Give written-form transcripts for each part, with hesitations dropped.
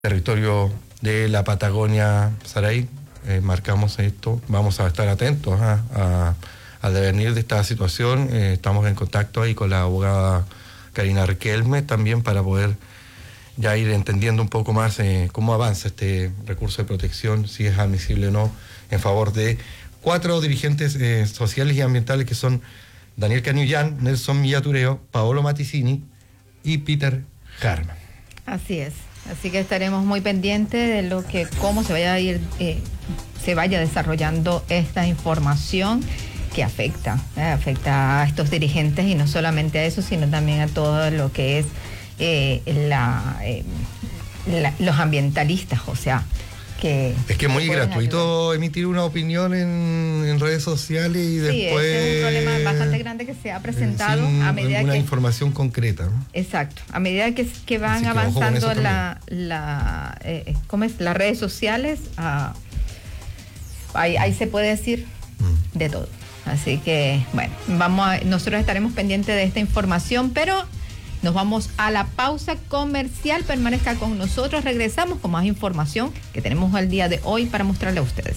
territorio de la Patagonia, Saray. Marcamos esto, vamos a estar atentos al devenir de esta situación. Estamos en contacto ahí con la abogada Karina Riquelme también para poder ya ir entendiendo un poco más cómo avanza este recurso de protección, si es admisible o no, en favor de 4 dirigentes sociales y ambientales que son Daniel Cañullán, Nelson Millatureo, Paolo Maticini y Peter Harman. Así es. Así que estaremos muy pendientes de cómo se vaya desarrollando esta información que afecta a estos dirigentes, y no solamente a eso, sino también a todo lo que es los ambientalistas, o sea, que es que es muy gratuito ayudar. Emitir una opinión en redes sociales y después... Sí, es un problema bastante grande que se ha presentado a medida que... una información concreta, ¿no? Exacto, a medida que van avanzando las redes sociales, ahí se puede decir de todo. Así que, bueno, nosotros estaremos pendientes de esta información, pero nos vamos a la pausa comercial. Permanezca con nosotros, regresamos con más información que tenemos al día de hoy para mostrarle a ustedes.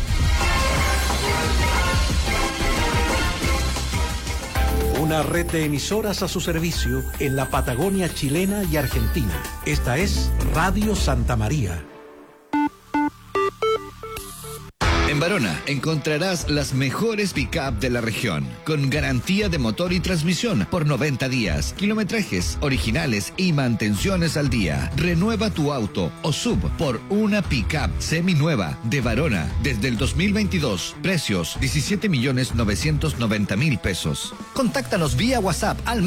Una red de emisoras a su servicio en la Patagonia chilena y argentina. Esta es Radio Santa María. En Varona encontrarás las mejores pick-up de la región, con garantía de motor y transmisión por 90 días, kilometrajes originales y mantenciones al día. Renueva tu auto o sub por una pick-up seminueva de Varona desde el 2022. Precios 17.990.000 pesos. Contáctanos vía WhatsApp al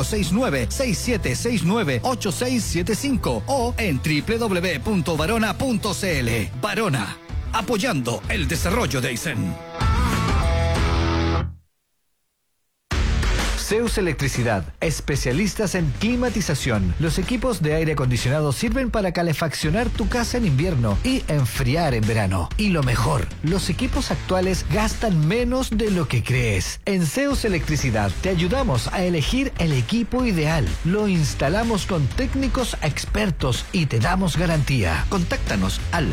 +569-6769-8675 o en www.varona.cl. Varona, apoyando el desarrollo de Aysén. Zeus Electricidad, especialistas en climatización. Los equipos de aire acondicionado sirven para calefaccionar tu casa en invierno y enfriar en verano. Y lo mejor, los equipos actuales gastan menos de lo que crees. En Zeus Electricidad te ayudamos a elegir el equipo ideal. Lo instalamos con técnicos expertos y te damos garantía. Contáctanos al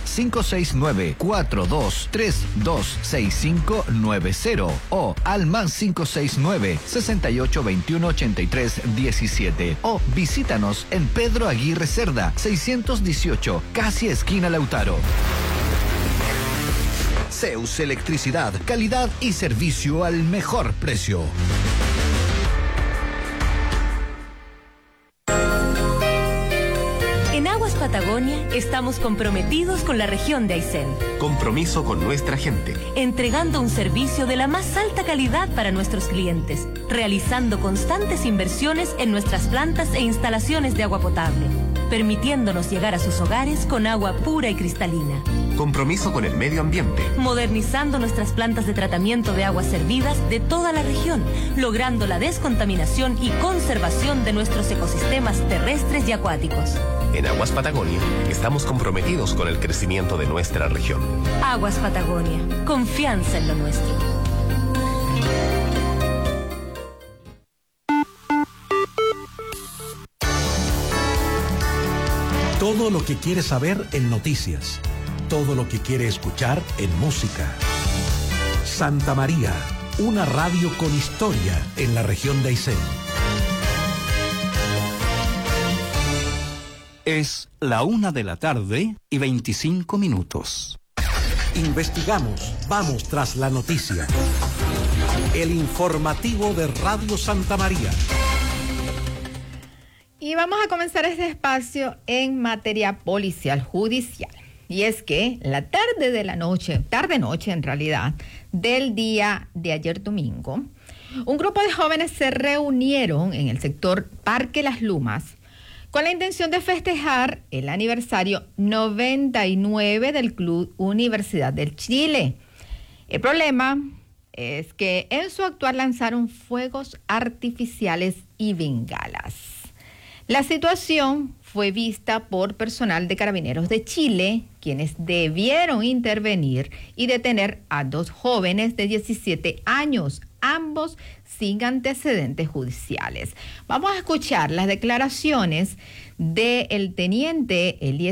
+569-42326590 o al +569-6821-8317 o visítanos en Pedro Aguirre Cerda 618, casi esquina Lautaro. Zeus Electricidad, calidad y servicio al mejor precio. En Aguas Patagonia estamos comprometidos con la región de Aysén. Compromiso con nuestra gente. Entregando un servicio de la más alta calidad para nuestros clientes, realizando constantes inversiones en nuestras plantas e instalaciones de agua potable, permitiéndonos llegar a sus hogares con agua pura y cristalina. Compromiso con el medio ambiente. Modernizando nuestras plantas de tratamiento de aguas servidas de toda la región, logrando la descontaminación y conservación de nuestros ecosistemas terrestres y acuáticos. En Aguas Patagonia estamos comprometidos con el crecimiento de nuestra región. Aguas Patagonia, confianza en lo nuestro. Todo lo que quiere saber en noticias. Todo lo que quiere escuchar en música. Santa María, una radio con historia en la región de Aysén. Es la 1:25 p.m. Investigamos, vamos tras la noticia. El informativo de Radio Santa María. Y vamos a comenzar este espacio en materia policial judicial. Y es que la tarde-noche en realidad, del día de ayer domingo, un grupo de jóvenes se reunieron en el sector Parque Las Lumas con la intención de festejar el aniversario 99 del Club Universidad del Chile. El problema es que en su actuar lanzaron fuegos artificiales y bengalas. La situación fue vista por personal de Carabineros de Chile, quienes debieron intervenir y detener a 2 jóvenes de 17 años, ambos sin antecedentes judiciales. Vamos a escuchar las declaraciones del teniente Elías